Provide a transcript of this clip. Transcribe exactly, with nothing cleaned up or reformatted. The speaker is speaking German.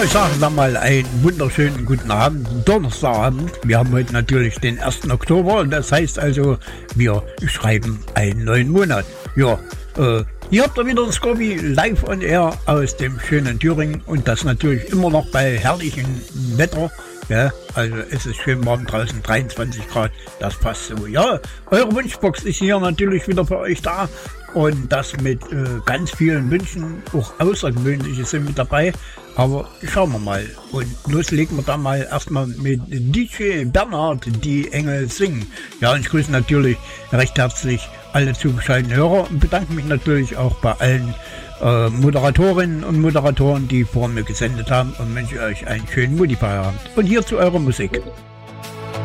Ja, ich sage dann mal einen wunderschönen guten Abend, Donnerstagabend. Wir haben heute natürlich den ersten Oktober und das heißt also, wir schreiben einen neuen Monat. Ja, äh, hier habt ihr wieder das Scobby live on air aus dem schönen Thüringen und das natürlich immer noch bei herrlichem Wetter. Ja, also es ist schön warm draußen, dreiundzwanzig Grad, das passt so. Ja, eure Wunschbox ist hier natürlich wieder für euch da und das mit äh, ganz vielen Wünschen, auch außergewöhnliche sind mit dabei. Aber schauen wir mal und loslegen wir da mal erstmal mit D J Bernhard, die Engel singen. Ja, und ich grüße natürlich recht herzlich alle zugeschalteten Hörer und bedanke mich natürlich auch bei allen äh, Moderatorinnen und Moderatoren, die vor mir gesendet haben und wünsche euch einen schönen Mutti-Feierabend. Und hier zu eurer Musik.